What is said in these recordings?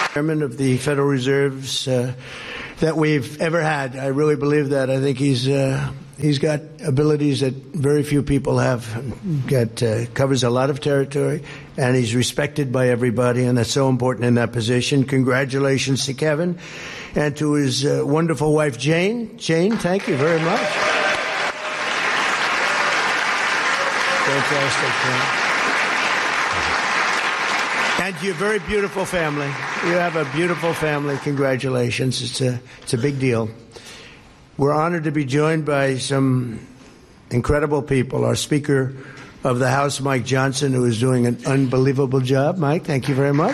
Chairman of the Federal Reserves that we've ever had. I really believe that. I think he's got abilities that very few people have. Covers a lot of territory, and he's respected by everybody, and that's so important in that position. Congratulations to Kevin and to his wonderful wife, Jane. Jane, thank you very much. Fantastic. And to your very beautiful family. You have a beautiful family. Congratulations. It's a big deal. We're honored to be joined by some incredible people. Our Speaker of the House, Mike Johnson, who is doing an unbelievable job. Mike, thank you very much.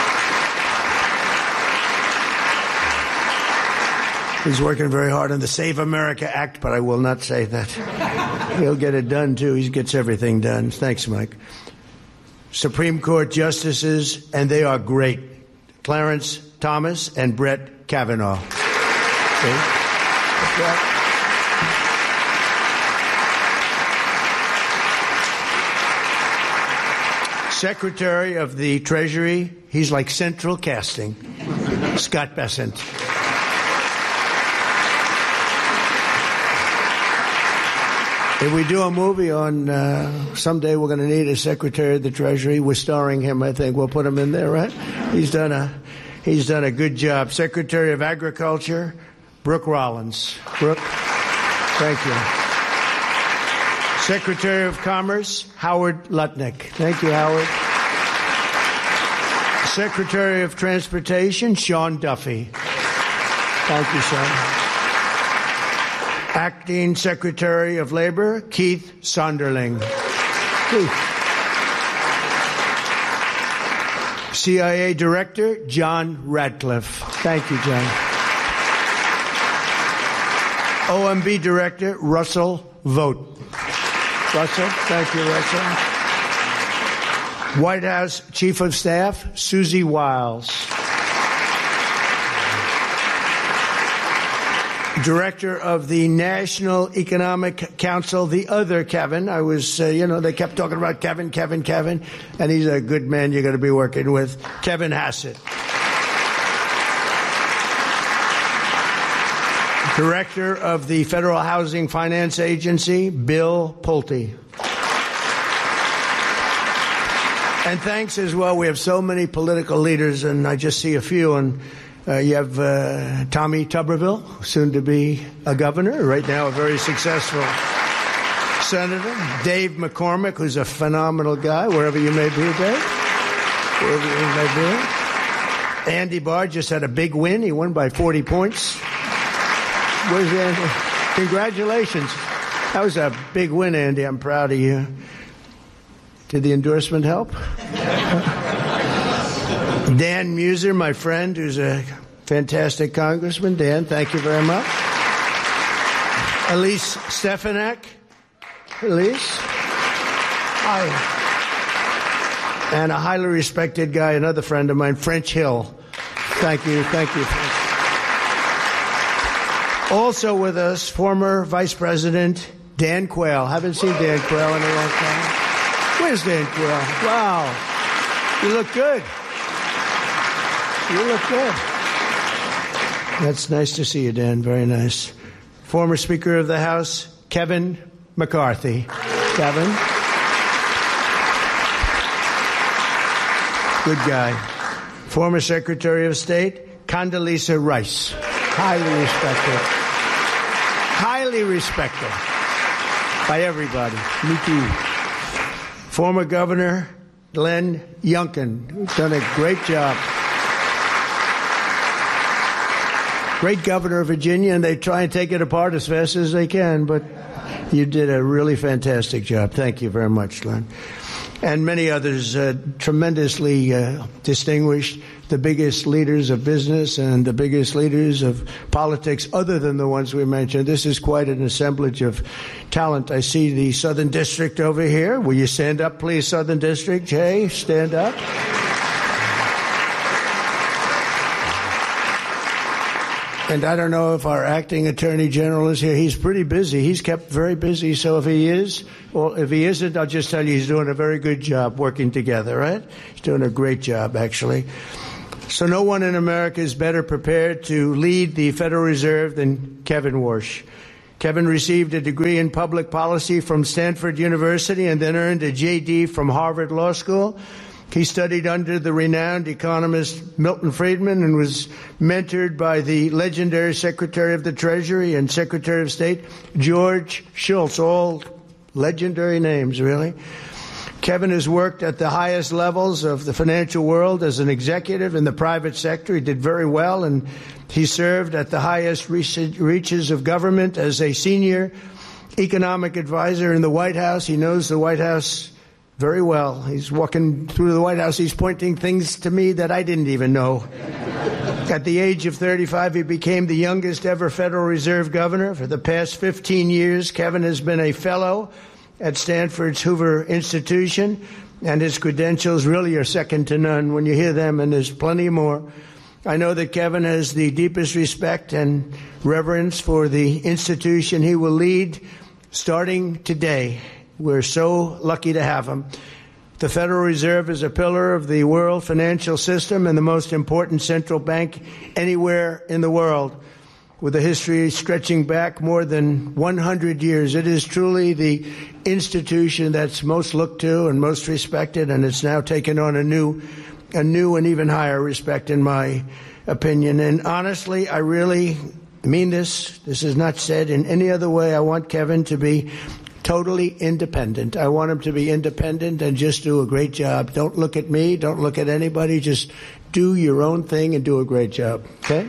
He's working very hard on the Save America Act, but I will not say that. He'll get it done, too. He gets everything done. Thanks, Mike. Supreme Court Justices, and they are great. Clarence Thomas and Brett Kavanaugh. Secretary of the Treasury, he's like central casting, Scott Bessent. If we do a movie on someday we're going to need a Secretary of the Treasury. We're starring him, I think. We'll put him in there, right? He's done a good job. Secretary of Agriculture, Brooke Rollins. Brooke, thank you. Secretary of Commerce, Howard Lutnick. Thank you, Howard. Secretary of Transportation, Sean Duffy. Thank you, Sean. Acting Secretary of Labor, Keith Sonderling. Keith. CIA Director, John Radcliffe. Thank you, John. OMB Director, Russell Vogt. Russell, thank you, Russell. White House Chief of Staff, Susie Wiles. Director of the National Economic Council, the other Kevin. I was, they kept talking about Kevin, and he's a good man you're going to be working with, Kevin Hassett. Director of the Federal Housing Finance Agency, Bill Pulte. And thanks as well. We have so many political leaders, and I just see a few, and you have Tommy Tuberville, soon to be a governor, right now a very successful senator. Dave McCormick, who's a phenomenal guy, wherever you may be, Dave. Wherever you may be. Andy Barr just had a big win. He won by 40 points. Where's Andy? Congratulations. That was a big win, Andy. I'm proud of you. Did the endorsement help? Dan Muser, my friend, who's a fantastic congressman. Dan, thank you very much. Elise Stefanik. Elise. Hi. And a highly respected guy, another friend of mine, French Hill. Thank you. Thank you. Also with us, former Vice President Dan Quayle. Haven't seen Dan Quayle in a long time. Where's Dan Quayle? Wow. You look good. You look good. That's nice to see you, Dan. Very nice. Former Speaker of the House, Kevin McCarthy. Kevin. Good guy. Former Secretary of State, Condoleezza Rice. Highly respected. Highly respected by everybody. Me too. Former Governor Glenn Youngkin, who's done a great job. Great governor of Virginia, and they try and take it apart as fast as they can, but you did a really fantastic job. Thank you very much, Glenn. And many others, tremendously distinguished, the biggest leaders of business and the biggest leaders of politics other than the ones we mentioned. This is quite an assemblage of talent. I see the Southern District over here. Will you stand up, please, Southern District? Jay, stand up. And I don't know if our acting attorney general is here. He's pretty busy. He's kept very busy. So if he is, or if he isn't, I'll just tell you he's doing a very good job working together, right? He's doing a great job, actually. So no one in America is better prepared to lead the Federal Reserve than Kevin Warsh. Kevin received a degree in public policy from Stanford University and then earned a J.D. from Harvard Law School. He studied under the renowned economist Milton Friedman and was mentored by the legendary Secretary of the Treasury and Secretary of State George Shultz, all legendary names, really. Kevin has worked at the highest levels of the financial world as an executive in the private sector. He did very well, and he served at the highest reaches of government as a senior economic advisor in the White House. He knows the White House very well. He's walking through the White House. He's pointing things to me that I didn't even know. At the age of 35, he became the youngest ever Federal Reserve governor. For the past 15 years, Kevin has been a fellow at Stanford's Hoover Institution, and his credentials really are second to none when you hear them, and there's plenty more. I know that Kevin has the deepest respect and reverence for the institution he will lead starting today. We're so lucky to have him. The Federal Reserve is a pillar of the world financial system and the most important central bank anywhere in the world. With a history stretching back more than 100 years, it is truly the institution that's most looked to and most respected, and it's now taken on a new and even higher respect, in my opinion. And honestly, I really mean this. This is not said in any other way. I want Kevin to be totally independent. I want him to be independent and just do a great job. Don't look at me. Don't look at anybody. Just do your own thing and do a great job. Okay?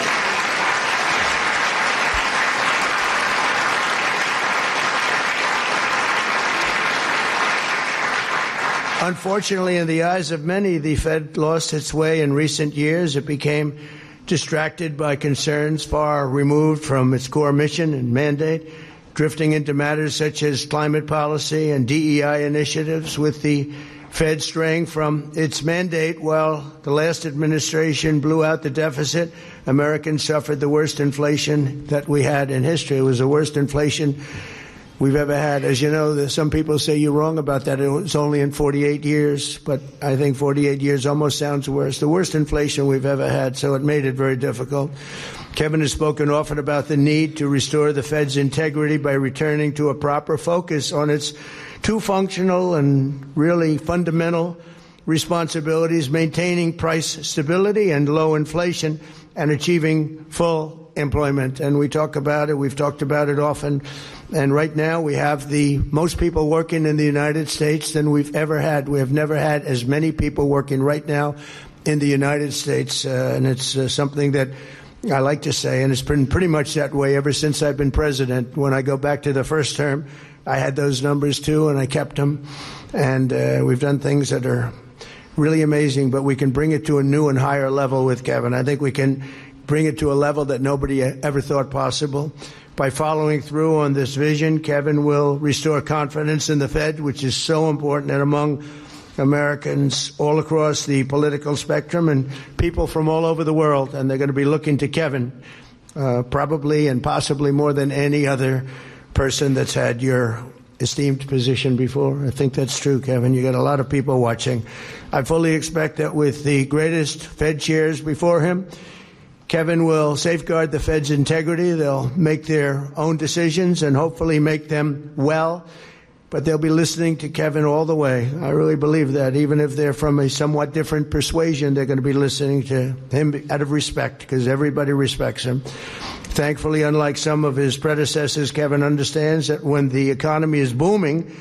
Unfortunately, in the eyes of many, the Fed lost its way in recent years. It became distracted by concerns far removed from its core mission and mandate, drifting into matters such as climate policy and DEI initiatives, with the Fed straying from its mandate. While the last administration blew out the deficit, Americans suffered the worst inflation that we had in history. It was the worst inflation we've ever had. As you know, some people say you're wrong about that. It was only in 48 years, but I think 48 years almost sounds worse. The worst inflation we've ever had, so it made it very difficult. Kevin has spoken often about the need to restore the Fed's integrity by returning to a proper focus on its two functional and really fundamental responsibilities: maintaining price stability and low inflation, and achieving full employment. And we talk about it. We've talked about it often. And right now we have the most people working in the United States than we've ever had. We have never had as many people working right now in the United States. And it's something that I like to say, and it's been pretty much that way ever since I've been president. When I go back to the first term, I had those numbers too, and I kept them. And we've done things that are really amazing, but we can bring it to a new and higher level with Kevin. I think we can bring it to a level that nobody ever thought possible. By following through on this vision, Kevin will restore confidence in the Fed, which is so important, and among Americans all across the political spectrum and people from all over the world. And they're going to be looking to Kevin, probably and possibly more than any other person that's had your esteemed position before. I think that's true, Kevin. You got a lot of people watching. I fully expect that with the greatest Fed chairs before him, Kevin will safeguard the Fed's integrity. They'll make their own decisions and hopefully make them well, but they'll be listening to Kevin all the way. I really believe that. Even if they're from a somewhat different persuasion, they're going to be listening to him out of respect, because everybody respects him. Thankfully, unlike some of his predecessors, Kevin understands that when the economy is booming,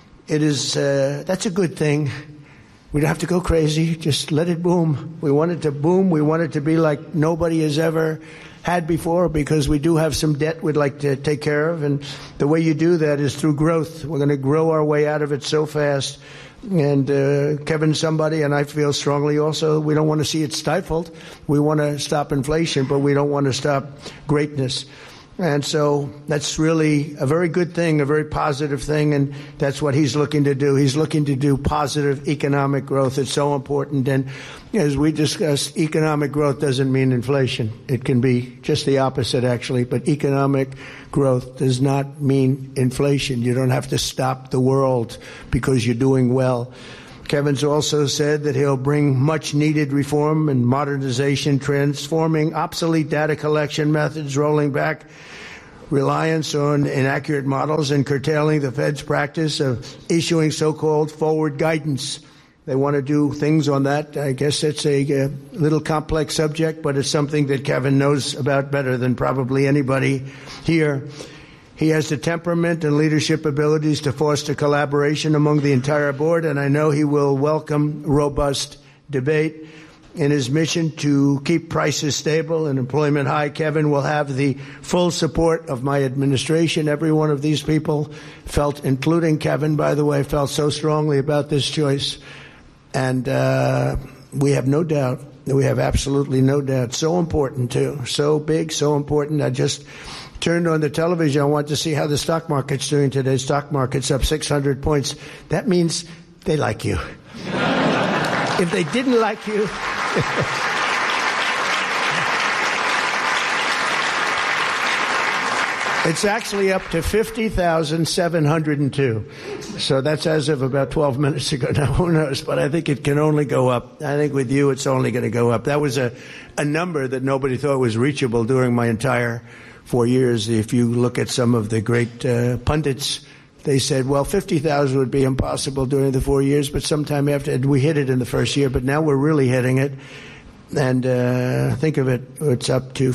that's a good thing. We don't have to go crazy. Just let it boom. We want it to boom. We want it to be like nobody has ever had before, because we do have some debt we'd like to take care of. And the way you do that is through growth. We're going to grow our way out of it so fast. And Kevin's somebody, and I feel strongly also, we don't want to see it stifled. We want to stop inflation, but we don't want to stop greatness. And so that's really a very good thing, a very positive thing, and that's what he's looking to do. He's looking to do positive economic growth. It's so important. And as we discussed, economic growth doesn't mean inflation. It can be just the opposite, actually. But economic growth does not mean inflation. You don't have to stop the world because you're doing well. Kevin's also said that he'll bring much-needed reform and modernization, transforming obsolete data collection methods, rolling back reliance on inaccurate models, and curtailing the Fed's practice of issuing so-called forward guidance. They want to do things on that. I guess it's a little complex subject, but it's something that Kevin knows about better than probably anybody here. He has the temperament and leadership abilities to foster collaboration among the entire board, and I know he will welcome robust debate. In his mission to keep prices stable and employment high, Kevin will have the full support of my administration. Every one of these people felt, including Kevin, by the way, felt so strongly about this choice. And we have no doubt, we have absolutely no doubt. So important, too. So big, so important. I just turned on the television. I wanted to see how the stock market's doing today. Stock market's up 600 points. That means they like you. If they didn't like you... It's actually up to 50,702. So that's as of about 12 minutes ago. Now, who knows? But I think it can only go up. I think with you, it's only going to go up. That was a number that nobody thought was reachable during my entire 4 years. If you look at some of the great pundits, they said, well, 50,000 would be impossible during the 4 years, but sometime after, we hit it in the first year, but now we're really hitting it. And think of it, it's up to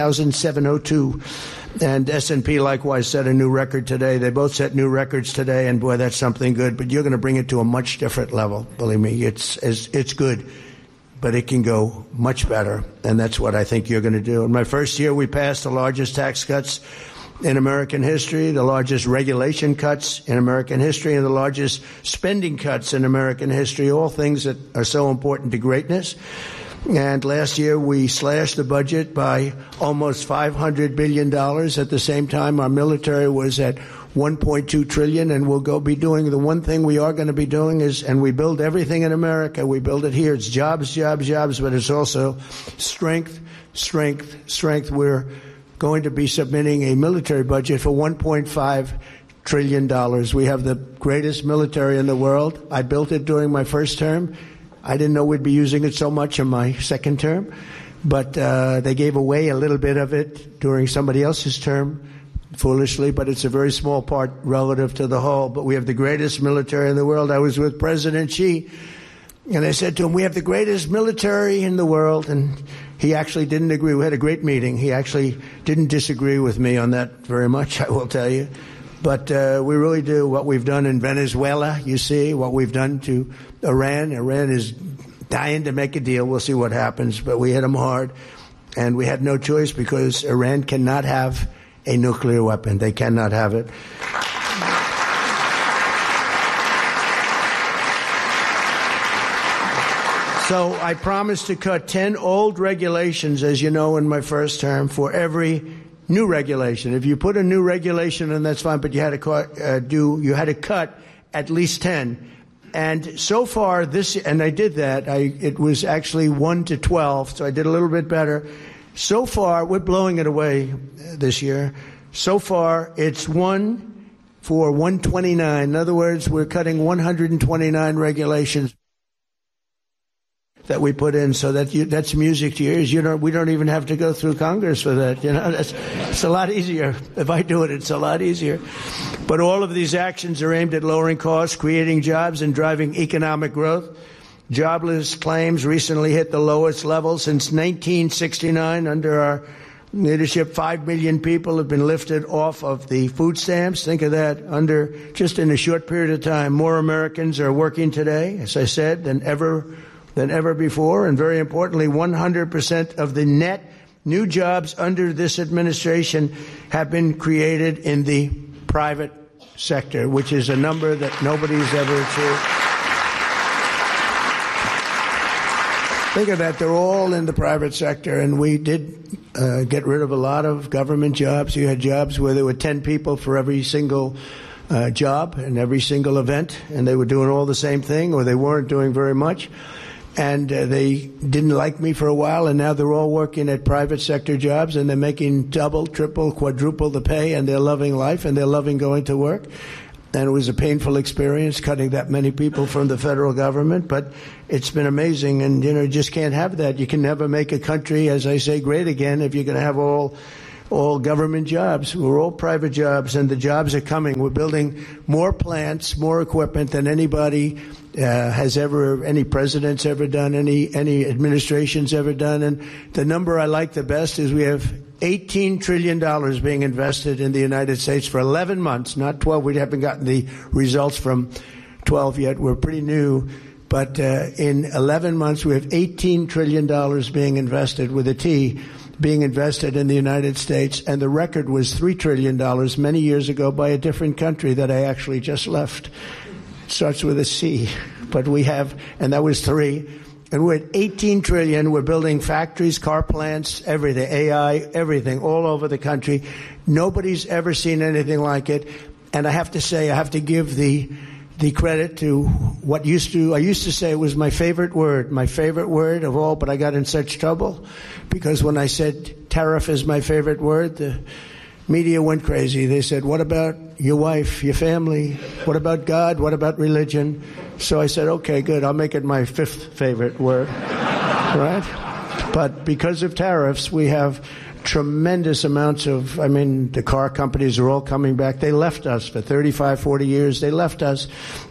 50,702. And S&P likewise set a new record today. They both set new records today, and boy, that's something good. But you're going to bring it to a much different level. Believe me, it's good, but it can go much better, and that's what I think you're going to do. In my first year, we passed the largest tax cuts in American history, the largest regulation cuts in American history, and the largest spending cuts in American history, all things that are so important to greatness. And last year, we slashed the budget by almost $500 billion. At the same time, our military was at $1.2 trillion, and we'll be doing the one thing we are going to be doing is, and we build everything in America. We build it here. It's jobs, jobs, jobs, but it's also strength, strength, strength. We're going to be submitting a military budget for $1.5 trillion. We have the greatest military in the world. I built it during my first term. I didn't know we'd be using it so much in my second term, but they gave away a little bit of it during somebody else's term, foolishly, but it's a very small part relative to the whole. But we have the greatest military in the world. I was with President Xi, and I said to him, we have the greatest military in the world, and he actually didn't agree. We had a great meeting. He actually didn't disagree with me on that very much, I will tell you. But we really do. What we've done in Venezuela, you see, what we've done to Iran. Iran is dying to make a deal. We'll see what happens. But we hit them hard. And we had no choice because Iran cannot have a nuclear weapon. They cannot have it. So I promised to cut 10 old regulations, as you know, in my first term, for every new regulation. If you put a new regulation in, that's fine, but you had to cut at least 10. And so far, and I did that. It was actually 1 to 12, so I did a little bit better. So far, we're blowing it away this year. So far, it's 1 for 129. In other words, we're cutting 129 regulations that we put in, so that's music to your ears. We don't even have to go through Congress for that. It's a lot easier. If I do it, it's a lot easier. But all of these actions are aimed at lowering costs, creating jobs, and driving economic growth. Jobless claims recently hit the lowest level since 1969. Under our leadership, 5 million people have been lifted off of the food stamps. Think of that. Just in a short period of time, more Americans are working today, as I said, than ever before. And very importantly, 100% of the net new jobs under this administration have been created in the private sector, which is a number that nobody's ever achieved. Think of that. They're all in the private sector, and we did get rid of a lot of government jobs. You had jobs where there were 10 people for every single job and every single event, and they were doing all the same thing, or they weren't doing very much. And they didn't like me for a while, and now they're all working at private sector jobs, and they're making double, triple, quadruple the pay, and they're loving life, and they're loving going to work. And it was a painful experience cutting that many people from the federal government, but it's been amazing. And, you just can't have that. You can never make a country, as I say, great again if you're going to have all government jobs. We're all private jobs, and the jobs are coming. We're building more plants, more equipment than anybody any president's ever done, any administration's ever done. And the number I like the best is we have $18 trillion being invested in the United States for 11 months, not 12. We haven't gotten the results from 12 yet. We're pretty new. But in 11 months, we have $18 trillion being invested, with a T, being invested in the United States. And the record was $3 trillion many years ago by a different country that I actually just left. It starts with a C. But we have, and that was 3. And we're at $18 trillion. We're building factories, car plants, everything, AI, everything, all over the country. Nobody's ever seen anything like it. And I have to say, I have to give the credit to I used to say it was my favorite word of all, but I got in such trouble because when I said tariff is my favorite word, the media went crazy. They said, what about your wife, your family? What about God? What about religion? So I said, okay, good. I'll make it my 5th favorite word, right? But because of tariffs, we have tremendous amounts of, the car companies are all coming back. They left us for 35, 40 years. They left us.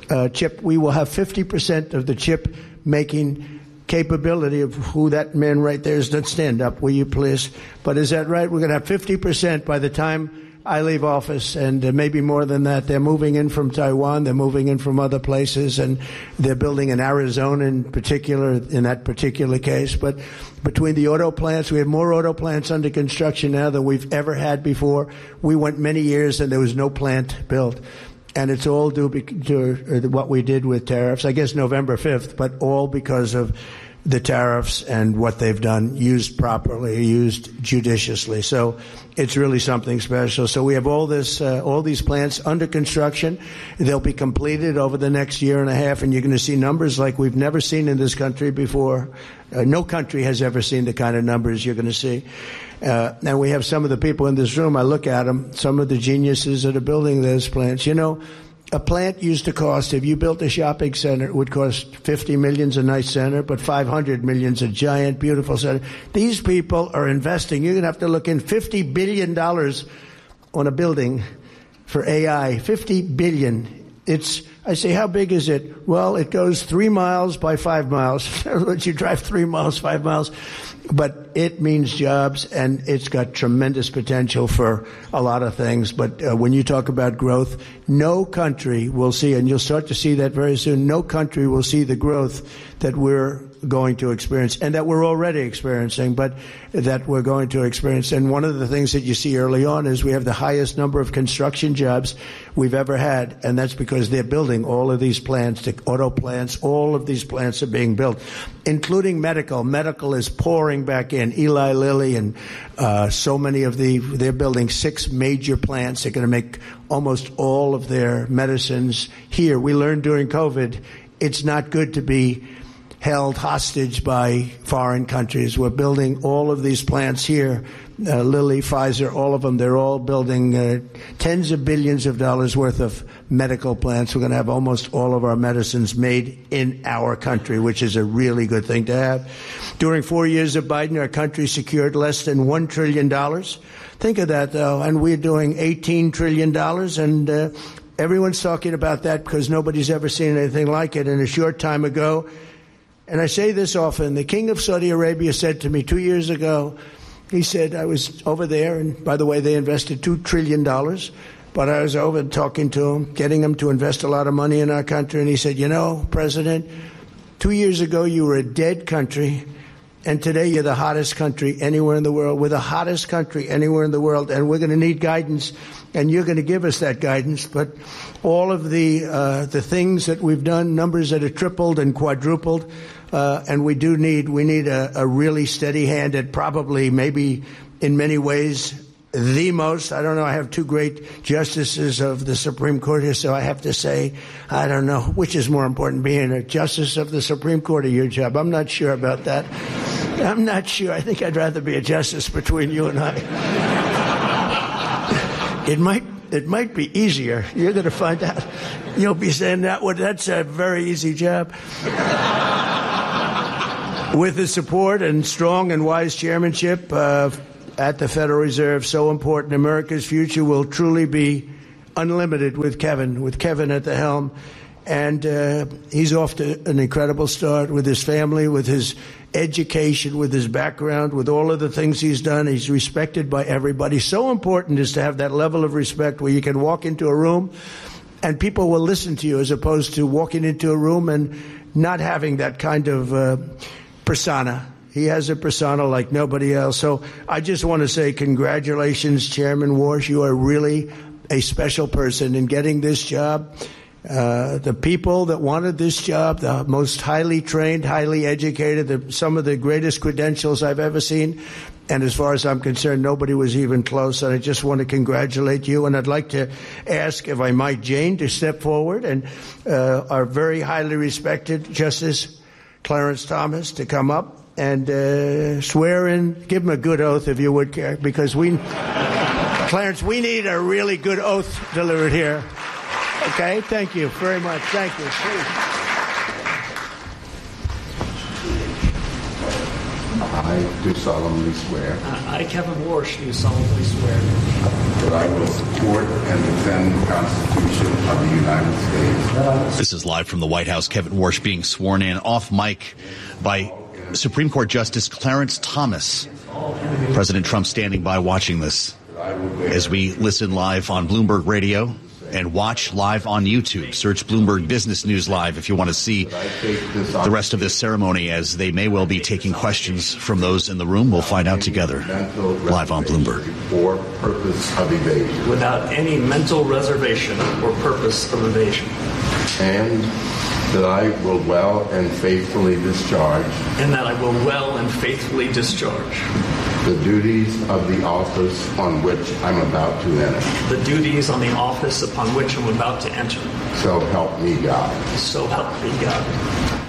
We will have 50% of the chip making capability of who that man right there is. Don't stand up, will you please? But is that right? We're going to have 50% by the time I leave office, and maybe more than that. They're moving in from Taiwan. They're moving in from other places, and they're building in Arizona in particular, in that particular case. But between the auto plants, we have more auto plants under construction now than we've ever had before. We went many years and there was no plant built. And it's all due to what we did with tariffs, I guess November 5th, but all because of the tariffs and what they've done, used properly, used judiciously. So it's really something special. So we have all these plants under construction. They'll be completed over the next year and a half, and you're going to see numbers like we've never seen in this country before. No country has ever seen the kind of numbers you're going to see. And we have some of the people in this room, I look at them, some of the geniuses that are building those plants. A plant used to cost, if you built a shopping center, it would cost $50 million a nice center, but $500 million a giant, beautiful center. These people are investing. You're going to have to look in $50 billion on a building for AI. $50 billion. I say, how big is it? Well, it goes 3 miles by 5 miles. In other words, you drive 3 miles, 5 miles. But it means jobs, and it's got tremendous potential for a lot of things. But when you talk about growth, no country will see, and you'll start to see that very soon, no country will see the growth that we're going to experience, and that we're already experiencing, but that we're going to experience. And one of the things that you see early on is we have the highest number of construction jobs we've ever had, and that's because they're building all of these plants, the auto plants. All of these plants are being built, including medical. Medical is pouring back in. Eli Lilly and so many of they're building 6 major plants. They're going to make almost all of their medicines here. We learned during COVID, it's not good to be held hostage by foreign countries. We're building all of these plants here. Lilly, Pfizer, all of them, they're all building tens of billions of dollars worth of medical plants. We're going to have almost all of our medicines made in our country, which is a really good thing to have. During 4 years of Biden, our country secured less than $1 trillion. Think of that, though, and we're doing $18 trillion, and everyone's talking about that because nobody's ever seen anything like it. And a short time ago, and I say this often, the King of Saudi Arabia said to me 2 years ago, he said, I was over there, and by the way, they invested $2 trillion, but I was over talking to him, getting him to invest a lot of money in our country, and he said, President, 2 years ago you were a dead country, and today you're the hottest country anywhere in the world. We're the hottest country anywhere in the world, and we're going to need guidance, and you're going to give us that guidance. But all of the things that we've done, numbers that have tripled and quadrupled, and we need a really steady hand at probably, maybe in many ways, the most. I don't know. I have 2 great justices of the Supreme Court here, so I have to say, I don't know which is more important, being a justice of the Supreme Court or your job. I'm not sure about that. I'm not sure. I think I'd rather be a justice between you and I. It might be easier. You're going to find out. You'll be saying that's a very easy job. With the support and strong and wise chairmanship at the Federal Reserve, so important, America's future will truly be unlimited with Kevin at the helm. And he's off to an incredible start with his family, with his education, with his background, with all of the things he's done. He's respected by everybody. So important is to have that level of respect where you can walk into a room and people will listen to you, as opposed to walking into a room and not having that kind of persona. He has a persona like nobody else. So I just want to say congratulations, Chairman Warsh. You are really a special person in getting this job. The people that wanted this job, the most highly trained, highly educated, some of the greatest credentials I've ever seen. And as far as I'm concerned, nobody was even close. And I just want to congratulate you. And I'd like to ask, if I might, Jane, to step forward, and our very highly respected Justice Clarence Thomas to come up and swear in. Give him a good oath, if you would, because Clarence, we need a really good oath delivered here. Okay, thank you very much. Thank you. Please. I do solemnly swear. I, Kevin Warsh, do solemnly swear. That I will support and defend the Constitution of the United States. This is live from the White House. Kevin Warsh being sworn in off mic by Supreme Court Justice Clarence Thomas. President Trump standing by watching this as we listen live on Bloomberg Radio and watch live on YouTube. Search Bloomberg Business News Live if you want to see the rest of this ceremony, as they may well be taking questions from those in the room. We'll find out together live on Bloomberg. Or purpose of evasion. Without any mental reservation or purpose of evasion. And that I will well and faithfully discharge. And that I will well and faithfully discharge. The duties of the office on which I'm about to enter. The duties on the office upon which I'm about to enter. So help me God. So help me God.